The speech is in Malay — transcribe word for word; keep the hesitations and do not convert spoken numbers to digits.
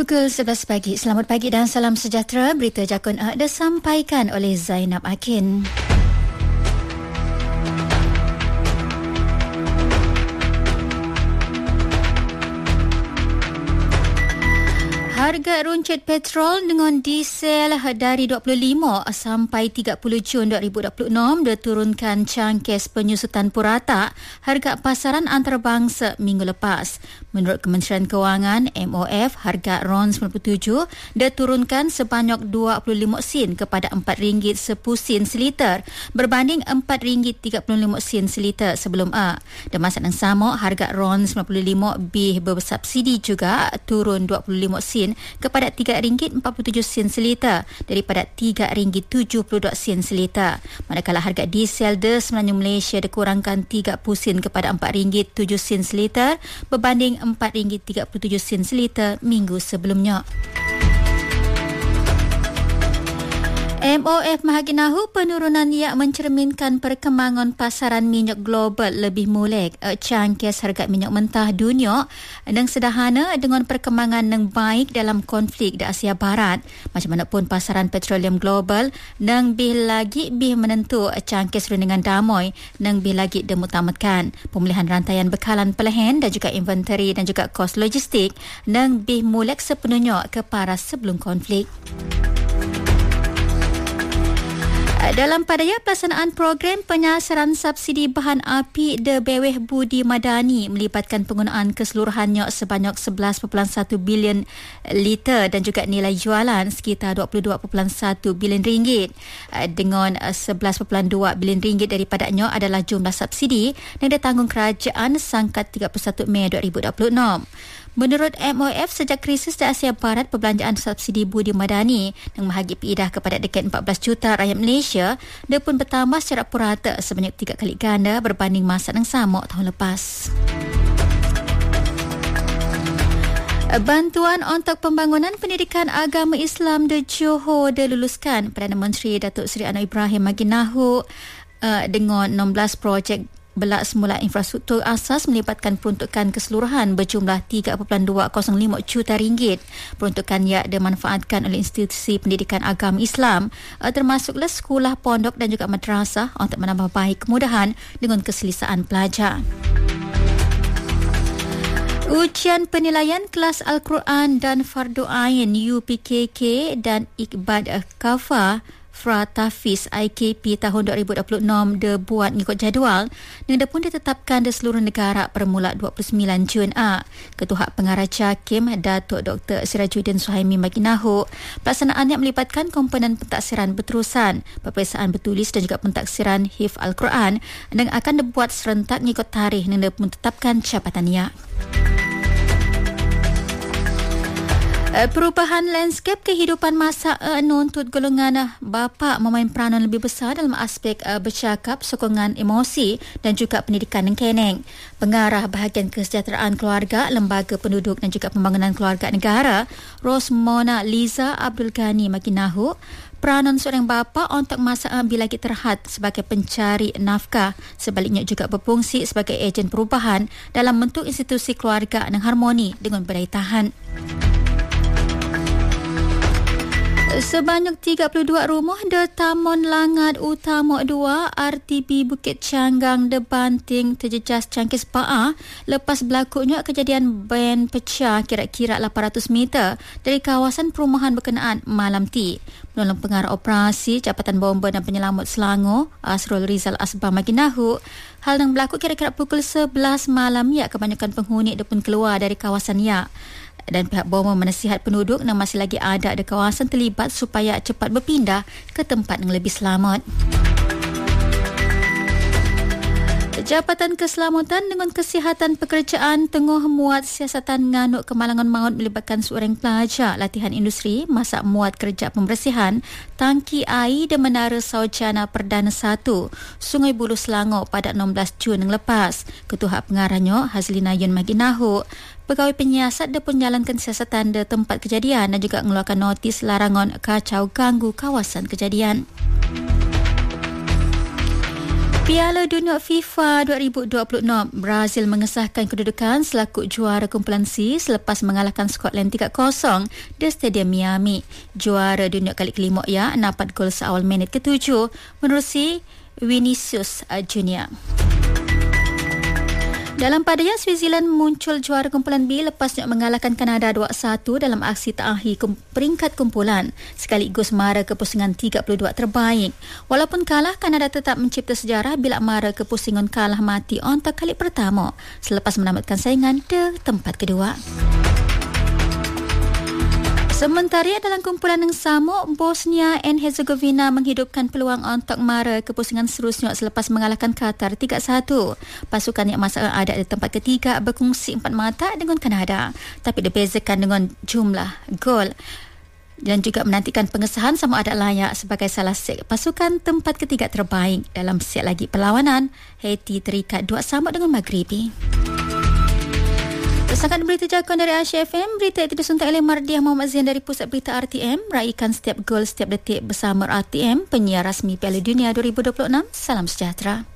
Pukul sebelas pagi. Selamat pagi dan salam sejahtera. Berita Jakun A disampaikan oleh Zainab Akin. Harga runcit petrol dengan diesel dari dua puluh lima sampai tiga puluh Jun dua ribu dua puluh enam diturunkan cangkis penyusutan purata harga pasaran antarabangsa minggu lepas. Menurut Kementerian Kewangan M O F, harga RON sembilan puluh tujuh diturunkan sebanyak dua puluh lima sen kepada empat ringgit sepuluh sen seliter berbanding empat ringgit tiga puluh lima sen seliter sebelum A. Dan masa yang sama, harga RON sembilan puluh lima B bersubsidi juga turun dua puluh lima sen kepada tiga ringgit empat puluh tujuh sen seliter daripada tiga ringgit tujuh puluh dua sen seliter. Manakala harga diesel di Semenanjung Malaysia dikurangkan tiga puluh sen kepada empat ringgit tujuh sen seliter berbanding empat ringgit tiga puluh tujuh sen seliter minggu sebelumnya. M O F mahakinahu penurunan yang mencerminkan perkembangan pasaran minyak global lebih molek. Cangkis harga minyak mentah dunia yang sederhana dengan perkembangan yang baik dalam konflik di Asia Barat. Macam mana pun pasaran petroleum global yang lebih lagi lebih menentu cangkis rundingan damai yang lebih lagi dimutamatkan. Pemulihan rantaian bekalan pelahan dan juga inventory dan juga kos logistik yang lebih molek sepenuhnya ke paras sebelum konflik. Dalam padaya pelaksanaan program penyasaran subsidi bahan api di Beweh Budi Madani melibatkan penggunaan keseluruhannya sebanyak sebelas perpuluhan satu bilion liter dan juga nilai jualan sekitar dua puluh dua perpuluhan satu bilion ringgit. Dengan sebelas perpuluhan dua bilion ringgit daripadanya adalah jumlah subsidi yang ditanggung kerajaan sangkat tiga puluh satu Mei dua ribu dua puluh enam. Menurut M O F, sejak krisis di Asia Barat, perbelanjaan subsidi Budi Madani yang bahagi pindah kepada dekat empat belas juta rakyat Malaysia, dia pun bertambah secara purata sebanyak tiga kali ganda berbanding masa yang sama tahun lepas. Bantuan untuk pembangunan pendidikan agama Islam di Johor diluluskan. Perdana Menteri Datuk Seri Anwar Ibrahim maginahu uh, dengan enam belas projek belak semula infrastruktur asas melibatkan peruntukan keseluruhan berjumlah tiga perpuluhan dua kosong lima juta ringgit. Peruntukan yang dimanfaatkan oleh institusi pendidikan agama Islam termasuklah sekolah, pondok dan juga madrasah untuk menambah baik kemudahan dengan keselesaan pelajar. Ujian penilaian kelas Al-Quran dan Fardu Ain U P K K dan Iqbad Kafa Fratafis I K P tahun dua ribu dua puluh enam dibuat mengikut jadual yang pun ditetapkan di seluruh negara bermula dua puluh sembilan Jun A. Ketua Pengarah Jakim Datuk Doktor Sirajuddin Suhaimi maginahu pelaksanaan yang melibatkan komponen pentaksiran berterusan, peperiksaan bertulis dan juga pentaksiran hifz Al-Quran dan akan dibuat serentak mengikut tarikh yang pun ditetapkan jabatannya. Perubahan lanskap kehidupan masa uh, nuntut golongan bapa memain peranan lebih besar dalam aspek uh, bercakap, sokongan emosi dan juga pendidikan yang keneng. Pengarah Bahagian Kesejahteraan Keluarga, Lembaga Penduduk dan juga Pembangunan Keluarga Negara, Rosmona Liza Abdul Ghani maginahu peranan seorang bapa untuk masa lebih lagi terhad sebagai pencari nafkah, sebaliknya juga berfungsi sebagai ejen perubahan dalam bentuk institusi keluarga yang harmoni dengan berdaya tahan. Sebanyak tiga puluh dua rumah di Taman Langat Utama dua R T B Bukit Canggang di Banting terjejas cangkis Pa'a lepas berlakunya kejadian ban pecah kira-kira lapan ratus meter dari kawasan perumahan berkenaan malam ti. Menolong pengarah operasi Jabatan Bomba dan Penyelamat Selangor Asrul Rizal Asbah maginahu hal yang berlaku kira-kira pukul sebelas malam ya kebanyakan penghuni dia pun keluar dari kawasan ya. Dan pihak Bomba menasihat penduduk yang masih lagi ada di kawasan terlibat supaya cepat berpindah ke tempat yang lebih selamat. Jabatan Keselamatan dengan Kesihatan Pekerjaan tengah muat siasatan nganuk kemalangan maut melibatkan seorang pelajar latihan industri masa muat kerja pembersihan tangki air di Menara Saujana Perdana satu, Sungai Buloh Selangor pada enam belas Jun yang lepas. Ketua Pengarahnya Hazlina Yun maginahu pegawai penyiasat dia pun jalankan siasatan di tempat kejadian dan juga mengeluarkan notis larangan kacau ganggu kawasan kejadian. P Piala Dunia FIFA dua ribu dua puluh enam, Brazil mengesahkan kedudukan selaku juara kumpulan C selepas mengalahkan Scotland tiga kosong di Stadium Miami. Juara dunia kali kelima ia dapat gol seawal minit ketujuh menerusi Vinicius Junior. Dalam padanya, Switzerland muncul juara kumpulan B lepasnya mengalahkan Kanada dua satu dalam aksi terakhir kum- peringkat kumpulan sekaligus mara ke pusingan tiga puluh dua terbaik. Walaupun kalah, Kanada tetap mencipta sejarah bila mara ke pusingan kalah mati untuk kali pertama selepas menamatkan saingan di tempat kedua. Sementara dalam kumpulan yang sama, Bosnia and Herzegovina menghidupkan peluang untuk mara ke pusingan seterusnya selepas mengalahkan Qatar tiga satu. Pasukan yang masih ada di tempat ketiga berkongsi empat mata dengan Kanada, tapi dibezakan dengan jumlah gol dan juga menantikan pengesahan sama ada layak sebagai salah set pasukan tempat ketiga terbaik. Dalam set lagi perlawanan, Haiti terikat dua sama dengan Maghribi. Sangat berita jakun dari Asia F M. Berita itu disuntik oleh Mardiah Muhammad Zain dari Pusat Berita R T M. Raikan setiap gol setiap detik bersama R T M, penyiar rasmi Piala Dunia dua ribu dua puluh enam. Salam sejahtera.